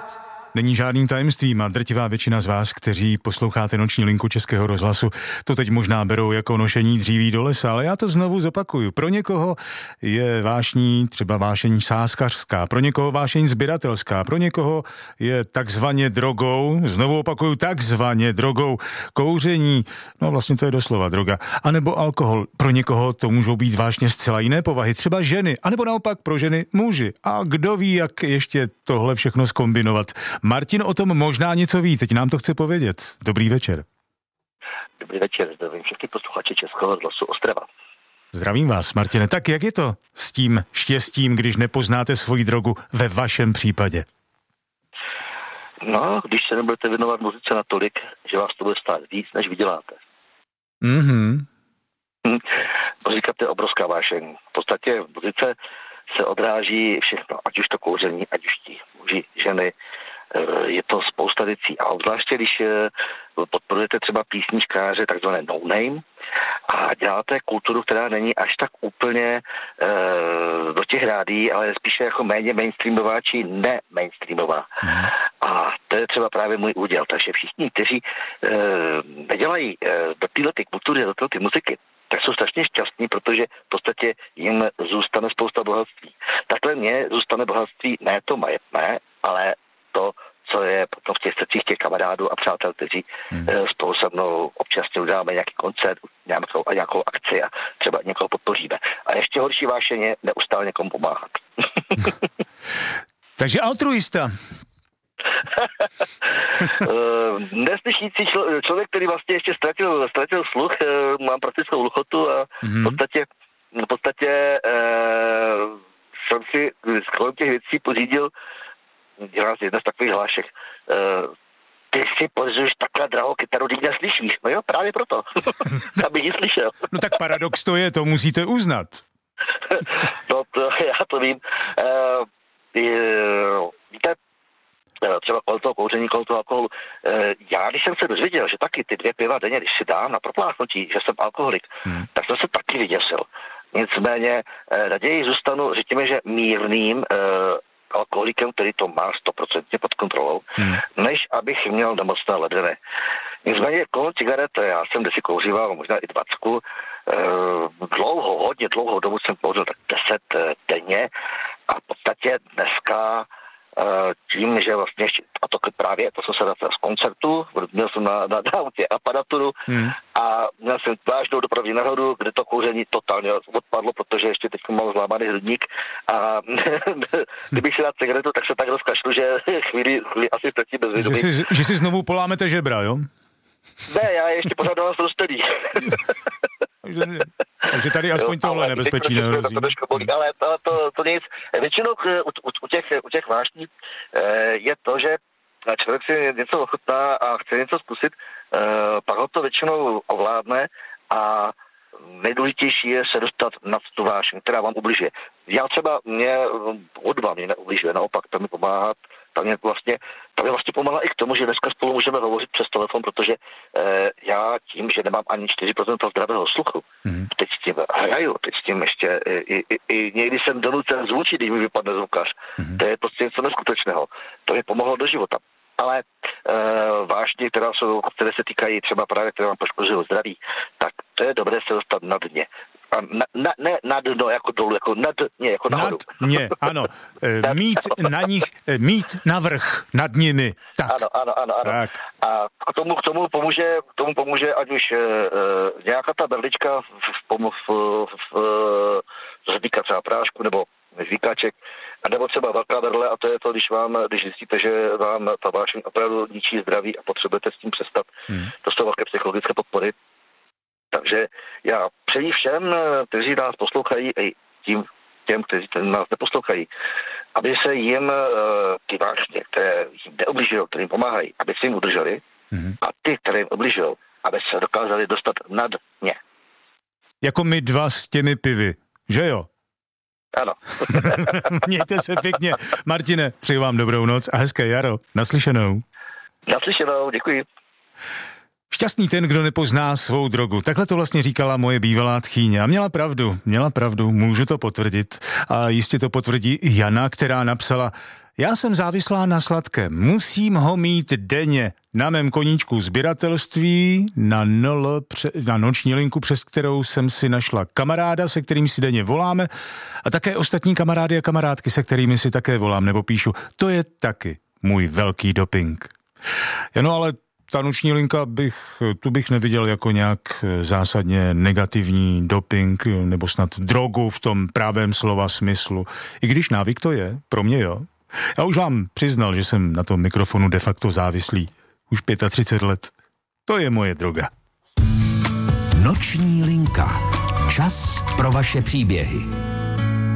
Není žádným tajemstvím a drtivá většina z vás, kteří posloucháte Noční linku Českého rozhlasu, to teď možná berou jako nošení dříví do lesa, ale já to znovu zopakuju. Pro někoho je vášní třeba vášeň sázkařská, pro někoho vášeň sběratelská, pro někoho je takzvaně drogou, znovu opakuju, takzvaně drogou, kouření, no vlastně to je doslova droga, anebo alkohol. Pro někoho to můžou být vášně zcela jiné povahy, třeba ženy, anebo naopak pro ženy muži. A kdo ví, jak ještě tohle všechno zkombinovat. Martin o tom možná něco ví, teď nám to chce povědět. Dobrý večer. Dobrý večer, zdravím všechny posluchače Českého rozhlasu Ostrava. Zdravím vás, Martine. Tak jak je to s tím štěstím, když nepoznáte svoji drogu ve vašem případě? No, když se nebudete věnovat muzice natolik, že vás to bude stát víc, než vyděláte. Muzika to je obrovská vášeň. V podstatě v muzice se odráží všechno, ať už to kouření, ať už ti muži, ženy, je to spousta věcí. A obzvláště, když podporujete třeba písničkáře, takzvané no-name, a děláte kulturu, která není až tak úplně do těch rádií, ale spíše jako méně mainstreamová či ne-mainstreamová. A to je třeba právě můj úděl. Takže všichni, kteří nedělají do této kultury, do této muziky, tak jsou strašně šťastní, protože v podstatě jim zůstane spousta bohatství. Takhle mně zůstane bohatství ne to majetné, ale to, co je potom v těch srdcích těch kamarádů a přátel, kteří spolu se mnou občas uděláme nějaký koncert, nějakou akci a třeba někoho podpoříme. A ještě horší vášeň je neustále někomu pomáhat. Takže altruista. Neslyšící člověk, který vlastně ještě ztratil sluch, mám praktickou hluchotu a v podstatě jsem si kolem těch věcí pořídil, dělám si jedna z takových hlášek, ty si pořizuješ takhle drahou kytaru, když neslyšíš. No jo, právě proto, abych ji slyšel. No tak paradox to je, to musíte uznat. No to, já to vím. Víte, třeba kolem toho kouření, kolem toho alkoholu. Já, když jsem se dozvěděl, že taky ty 2 piva denně, když si dám na propláchnutí, že jsem alkoholik, tak jsem se taky vyděsil. Nicméně raději zůstanu, řekněme, že mírným alkoholikem, který to má 100% pod kontrolou, než abych měl nemocné ledviny. Nicméně kolem cigaret, já jsem kdysi kouříval, možná i 20, hodně dlouhou dobu jsem kouřil tak 10 denně a v podstatě dneska tím, že vlastně, a to právě, to jsem se vracel z koncertu, měl jsem na autě aparaturu a měl jsem vážnou dopravní nehodu, kde to kouření totálně odpadlo, protože ještě teď mám zlámaný hrudník a kdybych si dal cigaretu, tak se tak rozkašlu, že chvíli asi ztratí bezvědomí. Že si znovu polámete žebra, jo? Ne, já ještě pořád do vás rozstedí. Takže tady aspoň tohle nebezpečí nehrozí. Ale to nic. Většinou u těch vášní je to, že člověk si něco ochutná a chce něco zkusit, pak ho to většinou ovládne a nejdůležitější je se dostat nad tu vášeň, která vám ubližuje. Já třeba hudba mě neubližuje, naopak to mi pomáhá. To mě vlastně pomáhá i k tomu, že dneska spolu můžeme hovořit přes telefon, protože já tím, že nemám ani 4% zdravého sluchu, teď s tím hraju, teď s tím ještě i někdy jsem donucen zvučit, když mi vypadne zvukař. To je prostě něco neskutečného. To mi pomohlo do života. Ale vážně, které se týkají třeba právě, které vám poškozují zdraví, tak to je dobré se dostat na dně. Ne na dno, jako dolů, jako na dně, jako nahoru. Nad dně, ano. Mít na nich, mít navrch, nad nimi. Tak. Ano. Tak. A k tomu pomůže, ať už nějaká ta berlička co se týká třeba prášku nebo žvíkaček, a nebo třeba velká berle, a to je to, když zjistíte, že vám ta vášeň opravdu ničí zdraví a potřebujete s tím přestat. To jsou velké psychologické podpory. Takže já přeji všem, kteří nás poslouchají, i těm, kteří nás neposlouchají, aby se jim ty vášně, které jim neubližují, které jim pomáhají, aby se jim udrželi, a ty, které jim ubližují, aby se dokázali dostat nad ně. Jako my dva s těmi pivy, že jo? Ano. Mějte se pěkně. Martine, přeji vám dobrou noc a hezké jaro. Naslyšenou. Naslyšenou, děkuji. Šťastný ten, kdo nepozná svou drogu. Takhle to vlastně říkala moje bývalá tchýně. A měla pravdu, můžu to potvrdit. A jistě to potvrdí i Jana, která napsala: Já jsem závislá na sladkém. Musím ho mít denně. Na mém koníčku sběratelství, na noční linku, přes kterou jsem si našla kamaráda, se kterým si denně voláme, a také ostatní kamarády a kamarádky, se kterými si také volám nebo píšu. To je taky můj velký doping. No ale ta noční linka bych neviděl jako nějak zásadně negativní doping nebo snad drogu v tom pravém slova smyslu. I když návyk to je, pro mě jo. Já už vám přiznal, že jsem na tom mikrofonu de facto závislý. Už 35 let. To je moje droga. Noční linka. Čas pro vaše příběhy.